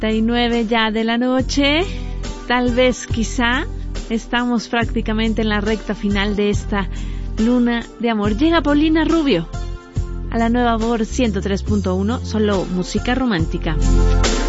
9 ya de la noche. Tal vez, quizá, estamos prácticamente en la recta final de esta luna de amor. Llega Paulina Rubio a la Nueva Voz 103.1, solo música romántica.